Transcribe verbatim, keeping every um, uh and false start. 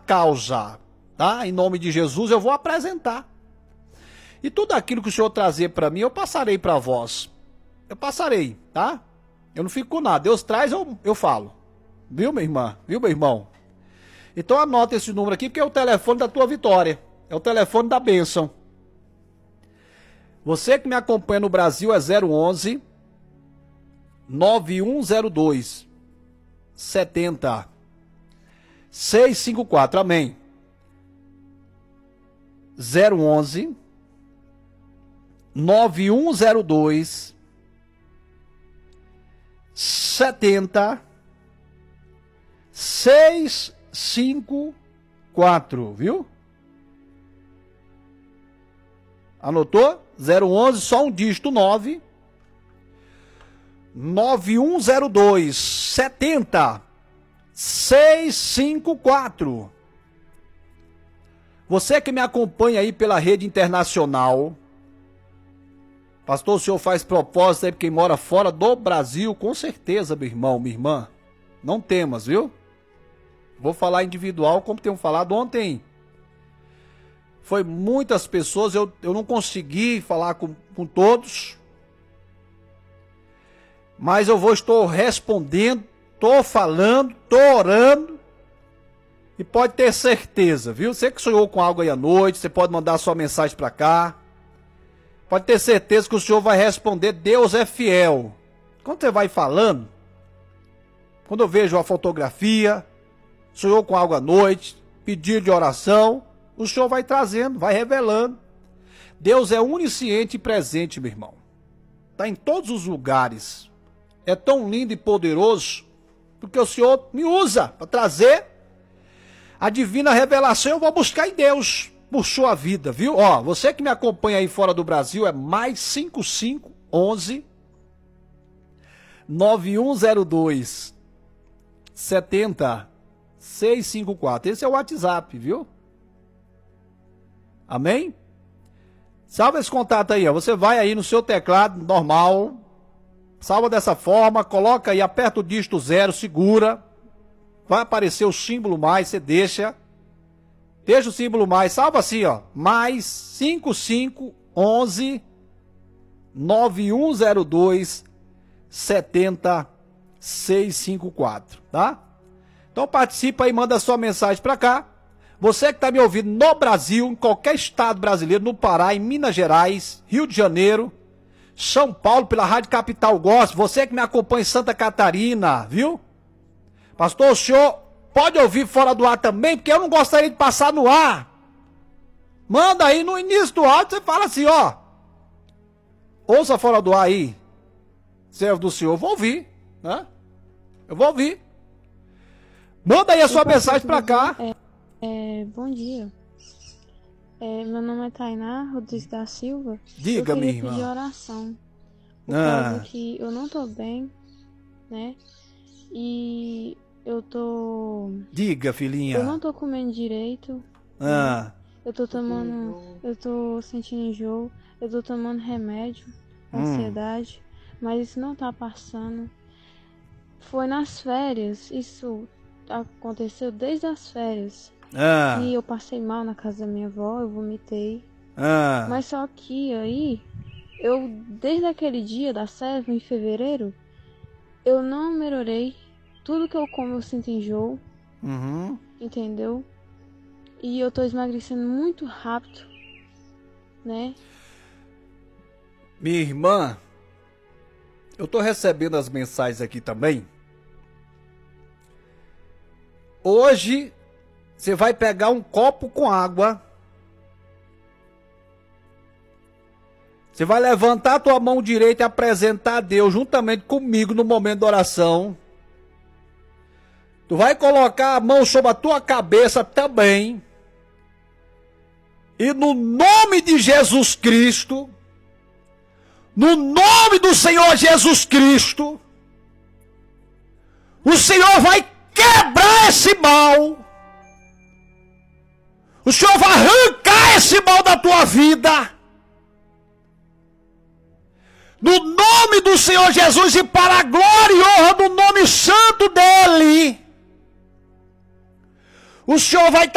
causa, tá? Em nome de Jesus eu vou apresentar. E tudo aquilo que o Senhor trazer para mim, eu passarei para vós. Eu passarei, tá? Eu não fico com nada. Deus traz, eu, eu falo. Viu, minha irmã? Viu, meu irmão? Então anota esse número aqui, porque é o telefone da tua vitória. É o telefone da bênção. Você que me acompanha no Brasil é zero onze, nove um zero dois, setenta, seiscentos e cinquenta e quatro. Amém. zero onze, nove um zero dois, setenta, seiscentos e cinquenta e quatro, viu? Anotou? zero onze, só um dígito, nove, nove um zero dois, setenta, seiscentos e cinquenta e quatro. Você que me acompanha aí pela rede internacional, pastor, o senhor faz propósito aí para quem mora fora do Brasil, com certeza, meu irmão, minha irmã, não temas, viu? Vou falar individual, como tenho falado ontem. Foi muitas pessoas, eu, eu não consegui falar com, com todos. Mas eu vou, estou respondendo, estou falando, estou orando. E pode ter certeza, viu? Você que sonhou com algo aí à noite, você pode mandar sua mensagem para cá. Pode ter certeza que o Senhor vai responder, Deus é fiel. Quando você vai falando, quando eu vejo a fotografia, sonhou com algo à noite, pedido de oração, o Senhor vai trazendo, vai revelando. Deus é onisciente e presente, meu irmão. Está em todos os lugares. É tão lindo e poderoso, porque o Senhor me usa para trazer a divina revelação. Eu vou buscar em Deus por sua vida, viu? Ó, você que me acompanha aí fora do Brasil é mais cinco cinco onze, nove um zero dois, setenta, seiscentos e cinquenta e quatro. Esse é o WhatsApp, viu? Amém? Salva esse contato aí, ó. Você vai aí no seu teclado normal, salva dessa forma, coloca aí, aperta o dígito zero, segura, vai aparecer o símbolo mais, você deixa, deixa o símbolo mais, salva assim, ó, mais cinco cinco onze, nove um zero dois, setenta, seiscentos e cinquenta e quatro, tá? Então participa aí, manda sua mensagem pra cá. Você que está me ouvindo no Brasil, em qualquer estado brasileiro, no Pará, em Minas Gerais, Rio de Janeiro, São Paulo, pela Rádio Capital Gospel, você que me acompanha em Santa Catarina, viu? Pastor, o senhor pode ouvir fora do ar também, porque eu não gostaria de passar no ar. Manda aí no início do áudio, você fala assim, ó. Ouça fora do ar aí, servo do senhor, eu vou ouvir, né? Eu vou ouvir. Manda aí a sua mensagem para cá. É... É, bom dia. É, meu nome é Tainá Rodrigues da Silva. Diga, minha irmã. Eu queria pedir oração. Por ah. causa que eu não tô bem, né? E eu tô... Diga, filhinha. Eu não tô comendo direito. Ah. Né? Eu tô tomando... Eu tô sentindo enjoo. Eu tô tomando remédio, hum. ansiedade. Mas isso não tá passando. Foi nas férias. Isso aconteceu desde as férias. Ah. E eu passei mal na casa da minha avó, eu vomitei. Ah. Mas só que aí, eu, desde aquele dia da selva, em fevereiro, eu não melhorei. Tudo que eu como eu sinto enjoo. Uhum. Entendeu? E eu tô emagrecendo muito rápido, né? Minha irmã, eu tô recebendo as mensagens aqui também. Hoje... Você vai pegar um copo com água. Você vai levantar a tua mão direita e apresentar a Deus juntamente comigo no momento da oração. Tu vai colocar a mão sobre a tua cabeça também. E no nome de Jesus Cristo, no nome do Senhor Jesus Cristo, o Senhor vai quebrar esse mal. O Senhor vai arrancar esse mal da tua vida. No nome do Senhor Jesus e para a glória e honra do nome santo dele. O Senhor vai